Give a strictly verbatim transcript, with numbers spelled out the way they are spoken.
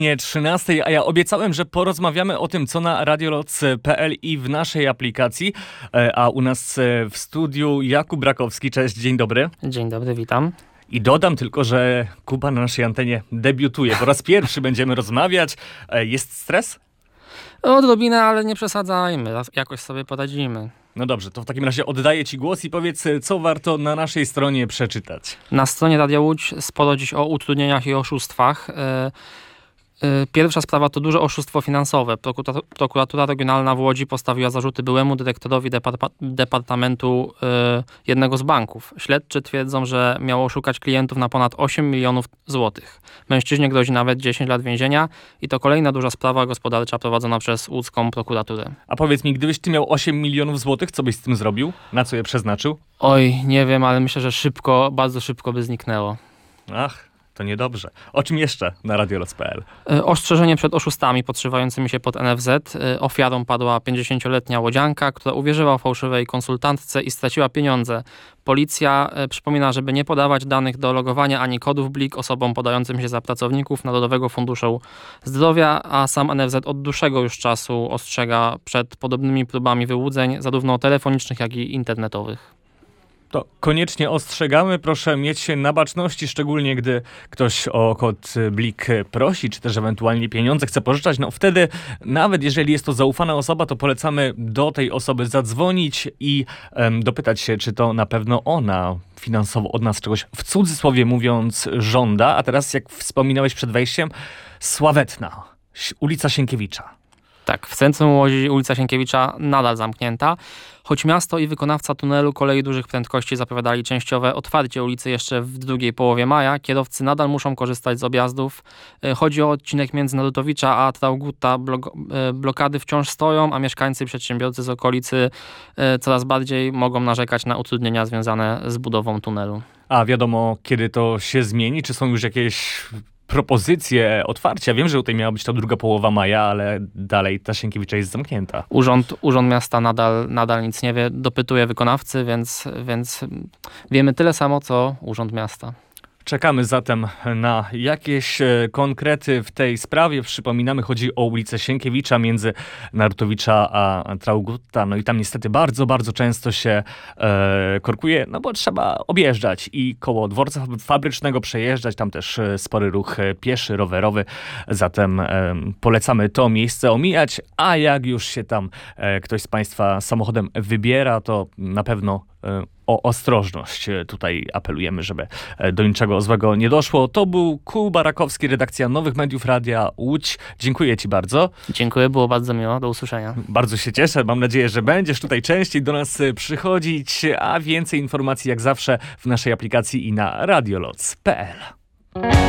Nie, trzynastej, a ja obiecałem, że porozmawiamy o tym, co na radioloc kropka pe el i w naszej aplikacji, a u nas w studiu Jakub Rakowski. Cześć, dzień dobry. Dzień dobry, witam. I dodam tylko, że Kuba na naszej antenie debiutuje. Po raz pierwszy będziemy rozmawiać. Jest stres? Odrobinę, ale nie przesadzajmy. Jakoś sobie poradzimy. No dobrze, to w takim razie oddaję Ci głos i powiedz, co warto na naszej stronie przeczytać. Na stronie Radia Łódź sporo dziś o utrudnieniach i oszustwach. Pierwsza sprawa to duże oszustwo finansowe. Prokuratura, prokuratura Regionalna w Łodzi postawiła zarzuty byłemu dyrektorowi departa, departamentu y, jednego z banków. Śledczy twierdzą, że miał oszukać klientów na ponad osiem milionów złotych. Mężczyźnie grozi nawet dziesięć lat więzienia i to kolejna duża sprawa gospodarcza prowadzona przez łódzką prokuraturę. A powiedz mi, gdybyś ty miał osiem milionów złotych, co byś z tym zrobił? Na co je przeznaczył? Oj, nie wiem, ale myślę, że szybko, bardzo szybko by zniknęło. Ach... To niedobrze. O czym jeszcze na radioloc kropka pe el? Ostrzeżenie przed oszustami podszywającymi się pod en ef zet. Ofiarą padła pięćdziesięcioletnia łodzianka, która uwierzyła fałszywej konsultantce i straciła pieniądze. Policja przypomina, żeby nie podawać danych do logowania ani kodów blik osobom podającym się za pracowników Narodowego Funduszu Zdrowia, a sam en ef zet od dłuższego już czasu ostrzega przed podobnymi próbami wyłudzeń, zarówno telefonicznych, jak i internetowych. To koniecznie ostrzegamy, proszę mieć się na baczności, szczególnie gdy ktoś o kod blik prosi, czy też ewentualnie pieniądze chce pożyczać. No wtedy, nawet jeżeli jest to zaufana osoba, to polecamy do tej osoby zadzwonić i um, dopytać się, czy to na pewno ona finansowo od nas czegoś, w cudzysłowie mówiąc, żąda. A teraz, jak wspominałeś przed wejściem, Sławetna, ulica Sienkiewicza. Tak, w centrum Łodzi ulica Sienkiewicza nadal zamknięta. Choć miasto i wykonawca tunelu kolei dużych prędkości zapowiadali częściowe otwarcie ulicy jeszcze w drugiej połowie maja, kierowcy nadal muszą korzystać z objazdów. Chodzi o odcinek między Narutowicza a Traugutta. Blokady wciąż stoją, a mieszkańcy i przedsiębiorcy z okolicy coraz bardziej mogą narzekać na utrudnienia związane z budową tunelu. A wiadomo, kiedy to się zmieni? Czy są już jakieś propozycje otwarcia? Wiem, że tutaj miała być ta druga połowa maja, ale dalej ta Sienkiewicza jest zamknięta. Urząd, Urząd Miasta nadal, nadal nic nie wie, dopytuje wykonawcy, więc, więc wiemy tyle samo, co Urząd Miasta. Czekamy zatem na jakieś konkrety w tej sprawie. Przypominamy, chodzi o ulicę Sienkiewicza między Narutowicza a Traugutta. No i tam niestety bardzo, bardzo często się e, korkuje, no bo trzeba objeżdżać i koło dworca fabrycznego przejeżdżać. Tam też spory ruch pieszy, rowerowy. Zatem e, polecamy to miejsce omijać, a jak już się tam e, ktoś z Państwa samochodem wybiera, to na pewno e, o ostrożność tutaj apelujemy, żeby do niczego złego nie doszło. To był Kuba Rakowski, redakcja Nowych Mediów Radia Łódź. Dziękuję Ci bardzo. Dziękuję, było bardzo miło. Do usłyszenia. Bardzo się cieszę. Mam nadzieję, że będziesz tutaj częściej do nas przychodzić, a więcej informacji jak zawsze w naszej aplikacji i na radioloc kropka pe el.